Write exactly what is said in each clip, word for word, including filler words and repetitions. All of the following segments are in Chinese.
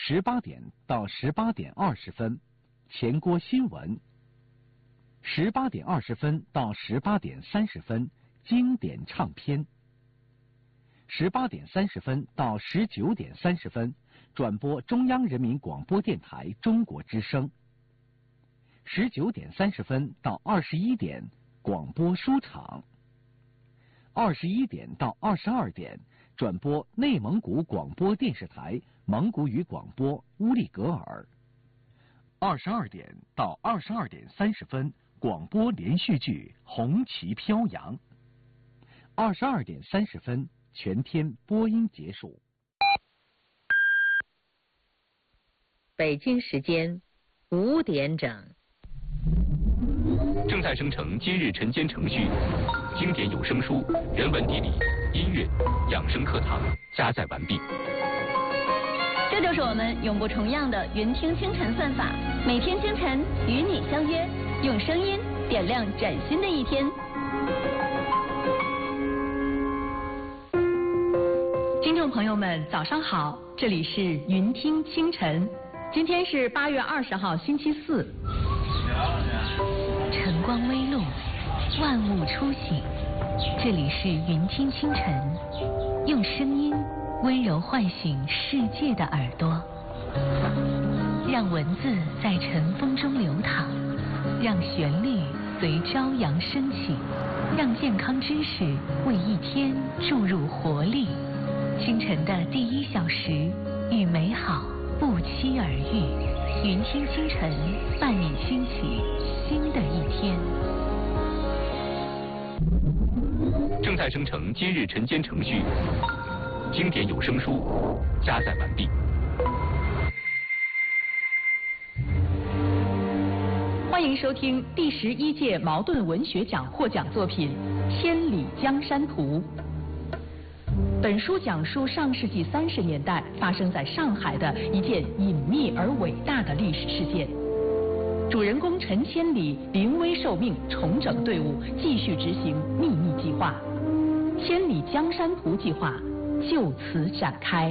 十八点到十八点二十分，前郭新闻；十八点二十分到十八点三十分，经典唱片；十八点三十分到十九点三十分，转播中央人民广播电台中国之声；十九点三十分到二十一点，广播书场；二十一点到二十二点，转播内蒙古广播电视台蒙古语广播乌力格尔；二十二点到二十二点三十分，广播连续剧《红旗飘扬》；二十二点三十分，全天播音结束。 北京时间五点整。 正在生成今日晨间程序，经典有声书、人文地理、音乐、养生课堂加载完毕。 这就是我们永不重样的云听清晨算法，每天清晨与你相约，用声音点亮崭新的一天。 听众朋友们，早上好，这里是云听清晨，今天是八月二十号，星期四。 晨光微露，万物初醒，这里是云听清晨，用声音温柔唤醒世界的耳朵，让文字在晨风中流淌，让旋律随朝阳升起，让健康知识为一天注入活力。清晨的第一小时，与美好不期而遇。云听清晨，伴你兴起新的一天。 正在生成今日晨间程序，经典有声书加载完毕。 欢迎收听第十一届茅盾文学奖获奖作品《千里江山图》。本书讲述上世纪三十年代发生在上海的一件隐秘而伟大的历史事件。主人公陈千里临危受命，重整队伍，继续执行秘密计划。千里江山图计划就此展开。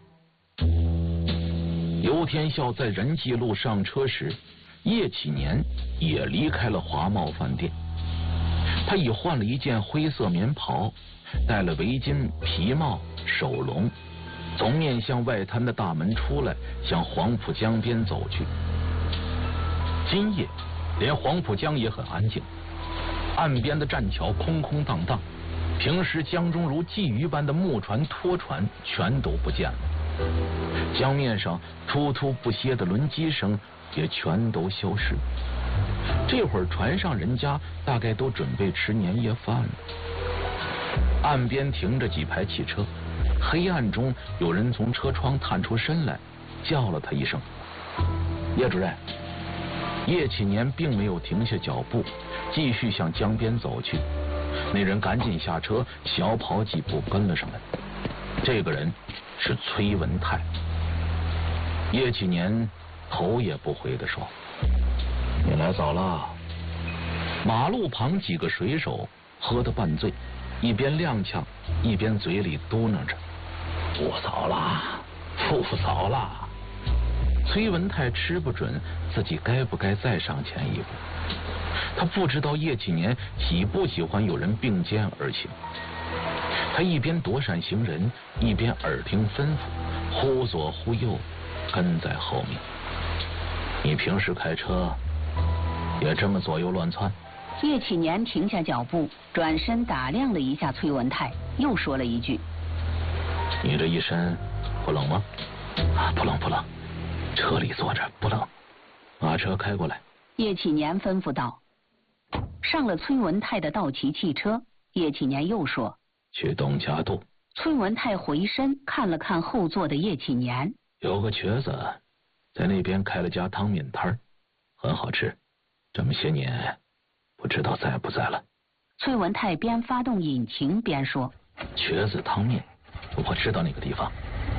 刘天笑在仁济路上车时，叶启年也离开了华茂饭店。他已换了一件灰色棉袍，戴了围巾、皮帽、手笼，从面向外滩的大门出来，向黄浦江边走去。今夜连黄浦江也很安静，岸边的栈桥空空荡荡，平时江中如鲫鱼般的木船、拖船全都不见了，江面上突突不歇的轮机声也全都消失。这会儿船上人家大概都准备吃年夜饭了。岸边停着几排汽车，黑暗中有人从车窗探出身来，叫了他一声：“叶主任。”叶启年并没有停下脚步，继续向江边走去。那人赶紧下车，小跑几步跟了上来。这个人是崔文泰。叶启年头也不回地说：“你来早了。”马路旁几个水手喝得半醉，一边踉跄一边嘴里嘟囔着：“不早了，不早了。”崔文泰吃不准自己该不该再上前一步。他不知道叶启年喜不喜欢有人并肩而行。他一边躲闪行人，一边耳听吩咐，忽左忽右跟在后面。你平时开车也这么左右乱窜？ 叶启年停下脚步，转身打量了一下崔文泰，又说了一句：“ 你这一身不冷吗？”“啊，不冷不冷，车里坐着不冷。”“把车开过来。” 叶启年吩咐道。上了崔文泰的道奇汽车，叶启年又说：“ 去东家渡。” 崔文泰回身看了看后座的叶启年， 有个瘸子在那边开了家汤面摊，很好吃，这么些年不知道在不在了。 崔文泰边发动引擎边说：“ 瘸子汤面，我知道那个地方。”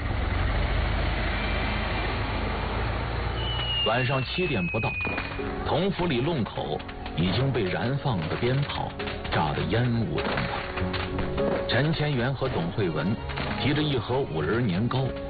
晚上七点不到，同福里弄口已经被燃放的鞭炮炸得烟雾腾腾。陈千元和董慧文提着一盒五仁年糕